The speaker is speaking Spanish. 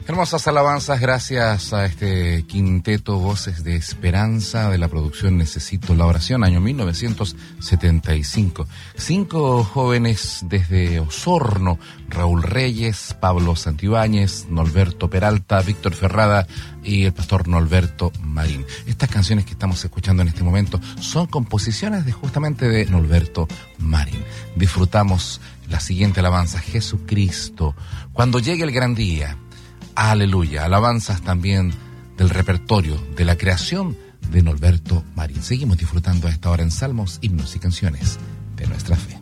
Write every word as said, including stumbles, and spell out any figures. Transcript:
Hermosas alabanzas, gracias a este quinteto Voces de Esperanza de la producción Necesito la Oración, año mil novecientos setenta y cinco. Cinco jóvenes desde Osorno: Raúl Reyes, Pablo Santibáñez, Norberto Peralta, Víctor Ferrada y el pastor Norberto Marín. Estas canciones que estamos escuchando en este momento son composiciones de justamente de Norberto Marín. Disfrutamos la siguiente alabanza: Jesucristo, cuando llegue el gran día. Aleluya. Alabanzas también del repertorio de la creación de Norberto Marín. Seguimos disfrutando a esta hora en Salmos, Himnos y Canciones de nuestra fe.